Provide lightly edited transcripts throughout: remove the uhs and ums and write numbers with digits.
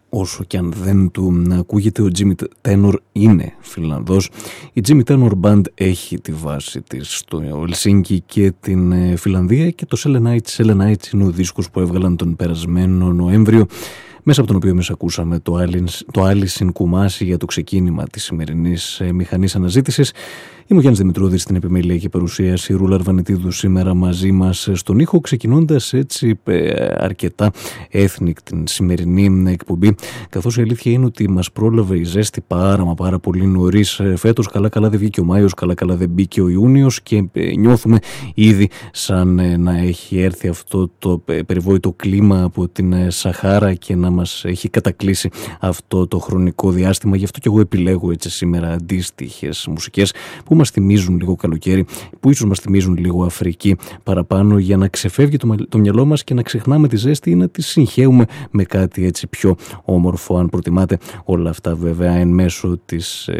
όσο και αν δεν του ακούγεται, ο Jimmy Tenor είναι Φιλανδός. Η Jimmy Tenor Band έχει τη βάση της στο Ελσίνκι και την Φιλανδία, και το Selenites είναι ο δίσκος που έβγαλαν τον περασμένο Νοέμβριο, μέσα από τον οποίο εμείς ακούσαμε το Alice in Kumasi για το ξεκίνημα της σημερινής μηχανής αναζήτησης. Είμαι ο Γιάννης Δημητρούδης, στην επιμέλεια και παρουσίαση, Ρούλα Αρβανιτίδου σήμερα μαζί μας στον ήχο, ξεκινώντας έτσι αρκετά ethnic την σημερινή εκπομπή, καθώς η αλήθεια είναι ότι μας πρόλαβε η ζέστη πάρα πολύ νωρίς φέτος. Καλά δεν βγήκε ο Μάιος, καλά δεν μπήκε ο Ιούνιος, και νιώθουμε ήδη σαν να έχει έρθει αυτό το περιβόητο κλίμα από την Σαχάρα και να μας έχει κατακλείσει αυτό το χρονικό διάστημα. Γι' αυτό και εγώ επιλέγω έτσι σήμερα αντίστοιχες μουσικές που μας θυμίζουν λίγο καλοκαίρι, που ίσως μας θυμίζουν λίγο Αφρική παραπάνω, για να ξεφεύγει το μυαλό μας και να ξεχνάμε τη ζέστη ή να τη συγχέουμε με κάτι έτσι πιο όμορφο, αν προτιμάτε. Όλα αυτά βέβαια εν μέσω της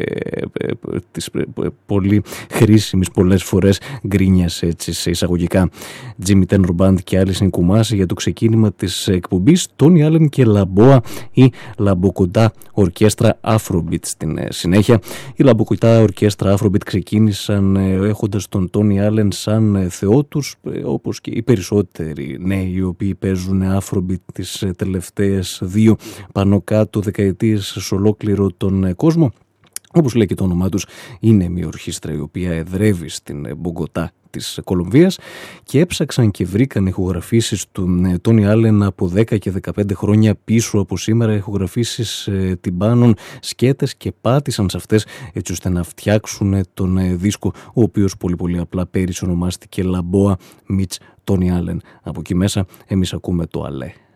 πολύ χρήσιμης πολλές φορές γκρίνιας, έτσι σε εισαγωγικά. Jimmy Tenor Band και Alice in Kumasi για το ξεκίνημα της εκπομπής, Tony Allen και Lamboa ή Lambokota Ορκέστρα Afrobeat στην συνέχεια. Η Lambokota Ορκέστρα Afrobeat ξεκίνησαν έχοντας τον Tony Allen σαν θεό τους, όπως και οι περισσότεροι νέοι οι οποίοι παίζουν Afrobeat τις τελευταίες 2 πάνω κάτω δεκαετίες σε ολόκληρο τον κόσμο. Όπως λέει και το όνομά τους, είναι μια ορχήστρα η οποία εδρεύει στην Μπογκοτά της Κολομβίας, και έψαξαν και βρήκαν ηχογραφήσεις του Τόνι Άλεν από 10 και 15 χρόνια πίσω από σήμερα, ηχογραφήσεις τυμπάνων, σκέτες, και πάτησαν σε αυτές έτσι ώστε να φτιάξουν τον δίσκο, ο οποίος πολύ απλά πέρυσι ονομάστηκε Lamboa Meets Tony Allen. Από εκεί μέσα εμείς ακούμε το Αλέ.